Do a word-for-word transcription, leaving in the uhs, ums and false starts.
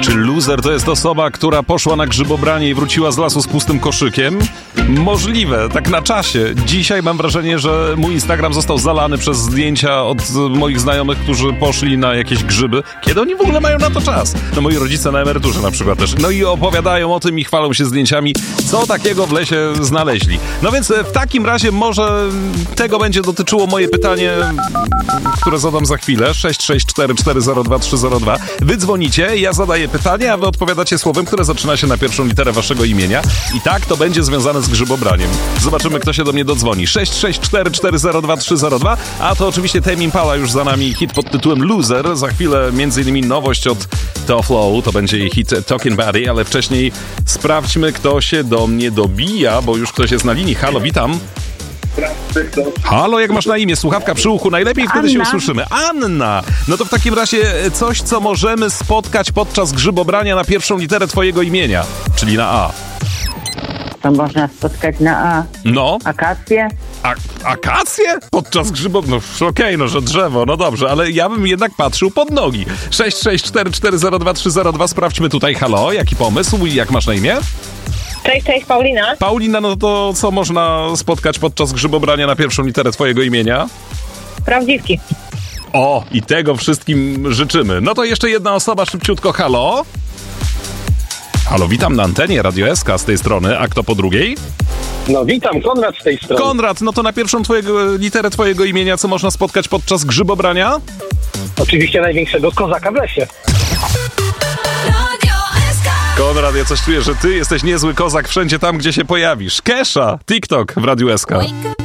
Czy loser to jest osoba, która poszła na grzybobranie i wróciła z lasu z pustym koszykiem? Możliwe, tak na czasie. Dzisiaj mam wrażenie, że mój Instagram został zalany przez zdjęcia od moich znajomych, którzy poszli na jakieś grzyby. Kiedy oni w ogóle mają na to czas? No moi rodzice na emeryturze na przykład też. No i opowiadają o tym i chwalą się zdjęciami, co takiego w lesie znaleźli. No więc w takim razie może tego będzie dotyczyło moje pytanie, które zadam za chwilę. sześć sześć cztery cztery zero dwa trzy zero dwa. Wy dzwonicie, ja zadaję pytanie, a wy odpowiadacie słowem, które zaczyna się na pierwszą literę waszego imienia. I tak to będzie związane z grzybobraniem. Zobaczymy, kto się do mnie dodzwoni. sześć sześć cztery cztery zero dwa trzy zero dwa. A to oczywiście Tame Impala już za nami, hit pod tytułem Loser. Za chwilę między innymi nowość od Tough Flow, to będzie jej hit Talking Buddy, ale wcześniej sprawdźmy, kto się do mnie dobija, bo już ktoś jest na linii. Halo, witam. Halo, jak masz na imię? Słuchawka przy uchu, najlepiej wtedy Anna. się usłyszymy. Anna! No to w takim razie coś, co możemy spotkać podczas grzybobrania na pierwszą literę twojego imienia, czyli na A. To można spotkać na A. No. Akacje? A, akacje? Podczas grzybob... No okej, okay, no że drzewo, no dobrze, ale ja bym jednak patrzył pod nogi. sześć sześć cztery cztery zero dwa trzy zero dwa, sprawdźmy tutaj. Halo, jaki pomysł i jak masz na imię? Cześć, cześć, Paulina. Paulina, no to co można spotkać podczas grzybobrania na pierwszą literę twojego imienia? Prawdziwki. O, i tego wszystkim życzymy. No to jeszcze jedna osoba, szybciutko. Halo? Halo, witam na antenie Radio S K z tej strony, a kto po drugiej? No witam, Konrad z tej strony. Konrad, no to na pierwszą twojego, literę twojego imienia, co można spotkać podczas grzybobrania? Oczywiście największego kozaka w lesie. Konrad, ja coś czuję, że ty jesteś niezły kozak wszędzie tam, gdzie się pojawisz. Kesha, TikTok w Radiu S K.